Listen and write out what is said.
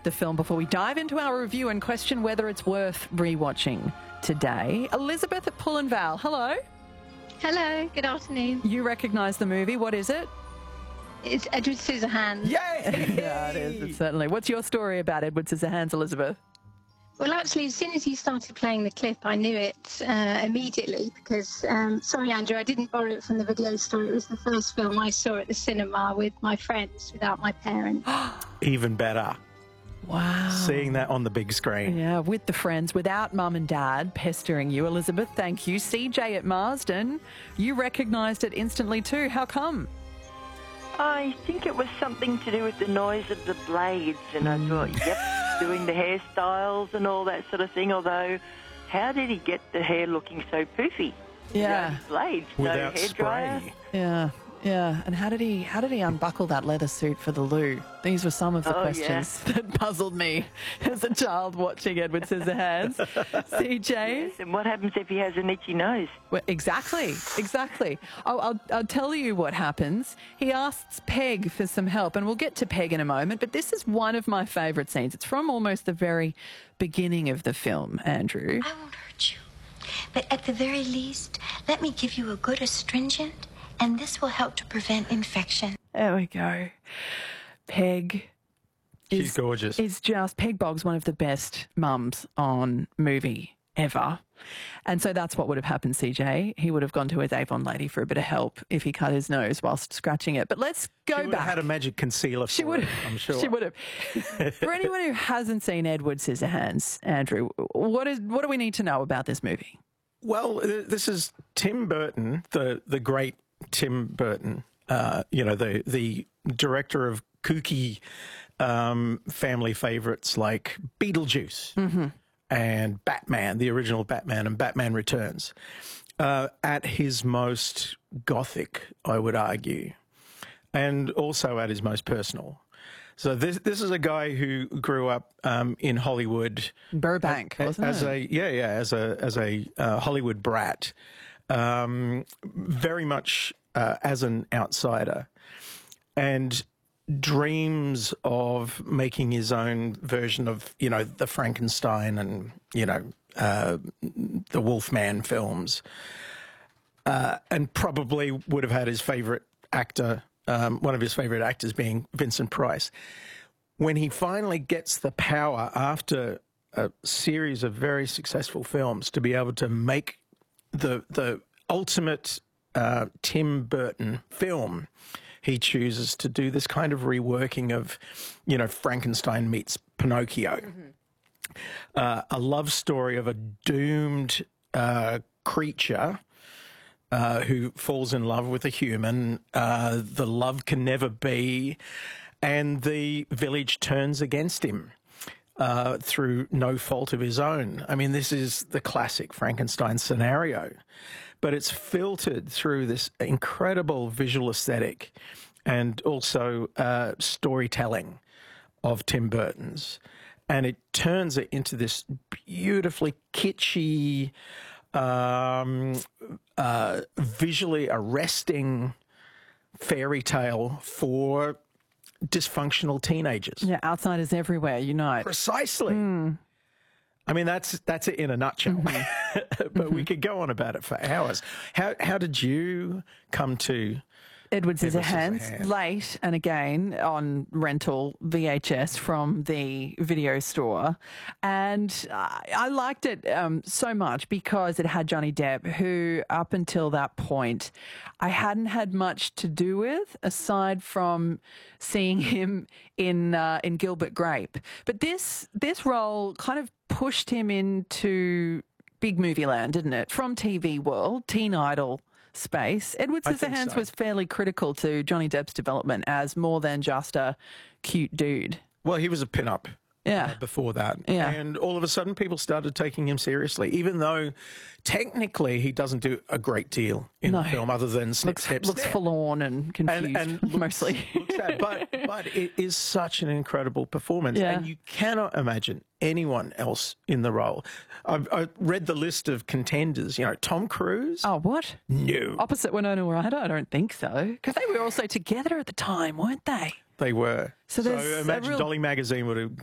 the film before we dive into our review and question whether it's worth rewatching today. Elizabeth at Pullenvale, hello. Hello, good afternoon. You recognise the movie. What is it? It's Edward Scissorhands. Yay! Yeah, it is, it's certainly. What's your story about Edward Scissorhands, Elizabeth? Well, actually, as soon as you started playing the clip, I knew it immediately because, sorry, Andrew, I didn't borrow it from the video store. It was the first film I saw at the cinema with my friends without my parents. Even better. Wow. Seeing that on the big screen. Yeah, with the friends, without mum and dad pestering you. Elizabeth, thank you. CJ at Marsden, you recognised it instantly too. How come? I think it was something to do with the noise of the blades, and I thought, yep, doing the hairstyles and all that sort of thing, although how did he get the hair looking so poofy? Yeah. Blades, Without no hairdryer. spray. Yeah. And how did he unbuckle that leather suit for the loo? These were some of the questions that puzzled me as a child watching Edward Scissorhands. CJ? Yes, and what happens if he has an itchy nose? Well, exactly. I'll tell you what happens. He asks Peg for some help, and we'll get to Peg in a moment, but this is one of my favourite scenes. It's from almost the very beginning of the film, Andrew. I won't hurt you, but at the very least, let me give you a good astringent, and this will help to prevent infection. There we go. Peg. She's gorgeous. Is just, Peg Boggs, one of the best mums on movie ever. And so that's what would have happened, CJ. He would have gone to his Avon lady for a bit of help if he cut his nose whilst scratching it. But let's go She would back. have had a magic concealer for She would it, have. I'm sure. She would have. For anyone who hasn't seen Edward Scissorhands, Andrew, what do we need to know about this movie? Well, this is Tim Burton, the great Tim Burton, the director of kooky family favourites like Beetlejuice and Batman, the original Batman, and Batman Returns. At his most gothic, I would argue, and also at his most personal. So this is a guy who grew up in Hollywood, Burbank, wasn't it? as a Hollywood brat, very much as an outsider, and dreams of making his own version of the Frankenstein and the Wolfman films, and probably would have had his favourite actor. One of his favourite actors being Vincent Price. When he finally gets the power after a series of very successful films to be able to make the ultimate Tim Burton film, he chooses to do this kind of reworking of, Frankenstein meets Pinocchio. A love story of a doomed creature who falls in love with a human. The love can never be, and the village turns against him through no fault of his own. I mean, this is the classic Frankenstein scenario, but it's filtered through this incredible visual aesthetic and also storytelling of Tim Burton's. And it turns it into this beautifully kitschy, visually arresting fairy tale for dysfunctional teenagers. Yeah, outsiders everywhere unite. Precisely. I mean, that's it in a nutshell. But we could go on about it for hours. How did you come to Edward Scissorhands, Scissorhands. late and again on rental VHS from the video store. And I liked it so much because it had Johnny Depp, who up until that point I hadn't had much to do with aside from seeing him in Gilbert Grape. But this role kind of pushed him into big movie land, didn't it? From TV world, teen idol space. Edward I think Scissorhands so. was fairly critical to Johnny Depp's development as more than just a cute dude. Well, he was a pin-up before that. Yeah. And all of a sudden people started taking him seriously, even though technically he doesn't do a great deal in the film other than snip, snip, Looks snip. forlorn and confused, And looks- mostly. looks sad, but it is such an incredible performance, Yeah. and you cannot imagine anyone else in the role. I read the list of contenders. Tom Cruise. Oh, what? No, Opposite Winona Ryder? I don't think so. Because they were also together at the time, weren't they? they were. So there's a imagine real- Dolly Magazine would have